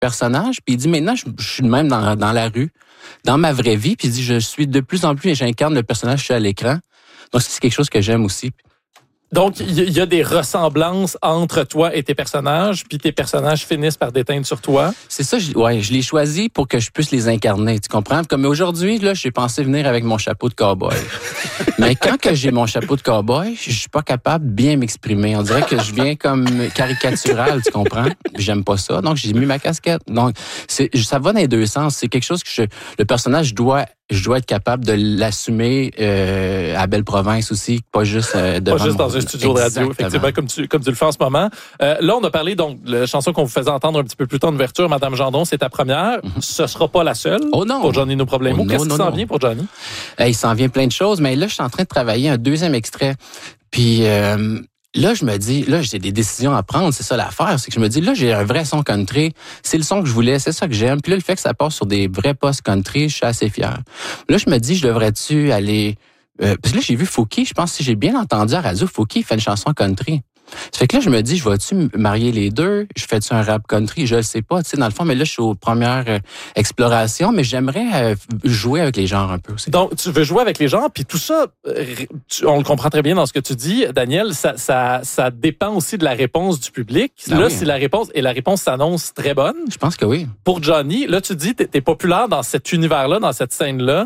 personnage. Puis il dit, maintenant, je suis de même dans la rue, dans ma vraie vie. Puis il dit, je suis de plus en plus et j'incarne le personnage que je suis à l'écran. Donc, c'est quelque chose que j'aime aussi. Donc, il y a des ressemblances entre toi et tes personnages, puis tes personnages finissent par déteindre sur toi. C'est ça, je l'ai choisi pour que je puisse les incarner, tu comprends? Comme aujourd'hui, là, j'ai pensé venir avec mon chapeau de cow-boy. Mais quand que j'ai mon chapeau de cow-boy, je suis pas capable de bien m'exprimer. On dirait que je viens comme caricatural, tu comprends? J'aime pas ça, donc j'ai mis ma casquette. Donc, ça va dans les deux sens. C'est quelque chose que le personnage, je dois être capable de l'assumer à Belle-Province aussi, pas juste devant pas juste dans un studio de radio, effectivement, comme tu le fais en ce moment. Là, on a parlé donc de la chanson qu'on vous faisait entendre un petit peu plus tôt en ouverture, Madame Gendron, c'est ta première. Ce sera pas la seule pour Johnny No Problemo. Qu'est-ce qui s'en vient pour Johnny? Il s'en vient plein de choses, mais là, je suis en train de travailler un deuxième extrait. Puis là, je me dis, là, j'ai des décisions à prendre, c'est ça l'affaire, c'est que je me dis, là, j'ai un vrai son country, c'est le son que je voulais, c'est ça que j'aime. Puis là, le fait que ça passe sur des vrais postes country, je suis assez fier. Là, je me dis, je devrais-tu aller... Puis là, j'ai vu Fouki, je pense, si j'ai bien entendu à la radio, Fouki fait une chanson country. Ça fait que là, je me dis, je vais-tu marier les deux? Je fais-tu un rap country? Je le sais pas, tu sais, dans le fond, mais là, je suis aux premières explorations, mais j'aimerais jouer avec les genres un peu aussi. Donc, tu veux jouer avec les genres, puis tout ça, on le comprend très bien dans ce que tu dis, Daniel, ça dépend aussi de la réponse du public. Ah là, oui. Si la réponse s'annonce très bonne. Je pense que oui. Pour Johnny, là, tu dis, t'es populaire dans cet univers-là, dans cette scène-là.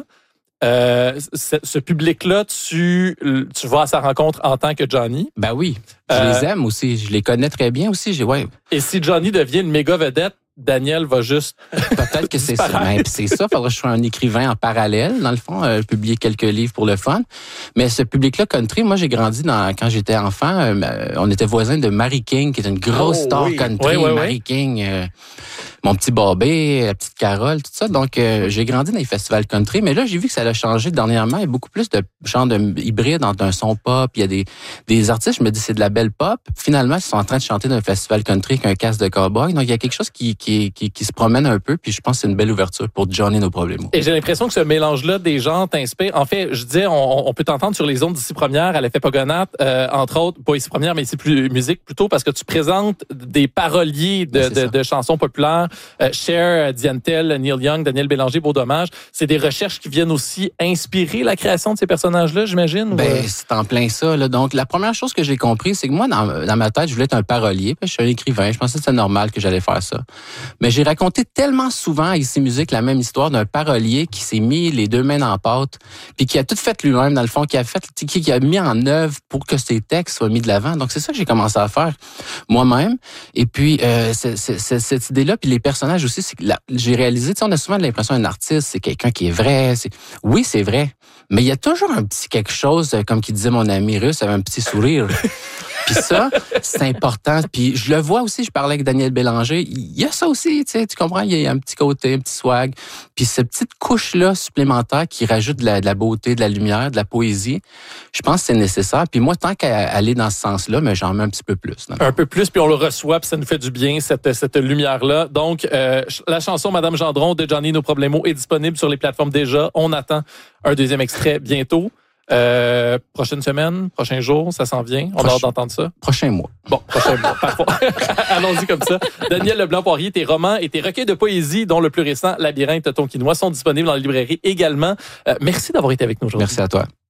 Ce public-là, tu vas à sa rencontre en tant que Johnny. Ben oui, je les aime aussi, je les connais très bien aussi. Ouais. Et si Johnny devient une méga vedette, Daniel va juste... Peut-être que c'est ça. Ben, c'est ça, faudrait que je sois un écrivain en parallèle, dans le fond, publier quelques livres pour le fun. Mais ce public-là, country, moi, j'ai grandi quand j'étais enfant, on était voisins de Mary King, qui est une grosse star country. Oui. Mary King, mon petit Bobby, la petite Carole, tout ça. Donc, j'ai grandi dans les festivals country, mais là, j'ai vu que ça a changé dernièrement. Il y a beaucoup plus de genres de hybrides entre un son pop. Il y a des artistes, je me dis, c'est de la belle pop. Finalement, ils sont en train de chanter dans un festival country avec un casque de cowboy. Donc, il y a quelque chose qui se promène un peu, puis je pense que c'est une belle ouverture pour Johnny No Problemo. Et j'ai l'impression que ce mélange-là des genres t'inspire. En fait, je disais, on peut t'entendre sur les ondes d'Ici Première à l'effet Pogonat, entre autres, pas Ici Première, mais Ici Musique plutôt, parce que tu présentes des paroliers de chansons populaires. Cher, Diantel, Neil Young, Daniel Bélanger, Beau Dommage. C'est des recherches qui viennent aussi inspirer la création de ces personnages-là, j'imagine? Ben, c'est en plein ça, là. Donc, la première chose que j'ai compris, c'est que moi, dans ma tête, je voulais être un parolier, parce que je suis un écrivain. Je pensais que c'était normal que j'allais faire ça. Mais j'ai raconté tellement souvent à Ici Musique la même histoire d'un parolier qui s'est mis les deux mains dans la pâte, puis qui a tout fait lui-même, dans le fond, qui a mis en œuvre pour que ses textes soient mis de l'avant. Donc, c'est ça que j'ai commencé à faire moi-même. Et puis, cette idée-là, puis les personnages aussi, c'est que j'ai réalisé, tu sais, on a souvent l'impression qu'un artiste, c'est quelqu'un qui est vrai. Oui, c'est vrai. Mais il y a toujours un petit quelque chose, comme qui disait mon ami russe, avec un petit sourire. Puis ça, c'est important. Puis je le vois aussi, je parlais avec Daniel Bélanger, il y a ça aussi, tu sais, tu comprends, il y a un petit côté, un petit swag. Puis cette petite couche-là supplémentaire qui rajoute de la beauté, de la lumière, de la poésie, je pense que c'est nécessaire. Puis moi, tant qu'à aller dans ce sens-là, mais j'en mets un petit peu plus. Un peu plus, puis on le reçoit, puis ça nous fait du bien, cette lumière-là. Donc, la chanson Madame Gendron de Johnny No Problemo est disponible sur les plateformes déjà. On attend un deuxième extrait bientôt. Prochaine semaine, prochain jour, ça s'en vient. On a hâte d'entendre ça. Prochain mois. Bon, prochain mois. Parfois. Allons-y comme ça. Daniel Leblanc-Poirier, tes romans et tes recueils de poésie, dont le plus récent, Labyrinthe Tonkinois, sont disponibles dans la librairie également. Merci d'avoir été avec nous aujourd'hui. Merci à toi.